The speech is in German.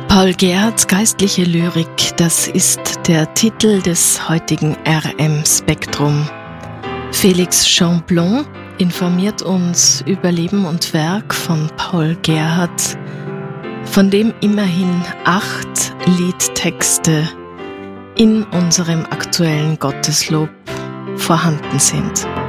Paul Gerhardts geistliche Lyrik, das ist der Titel des heutigen RM-Spektrum. Felix Chamblon informiert uns über Leben und Werk von Paul Gerhardt, von dem immerhin 8 Liedtexte in unserem aktuellen Gotteslob vorhanden sind.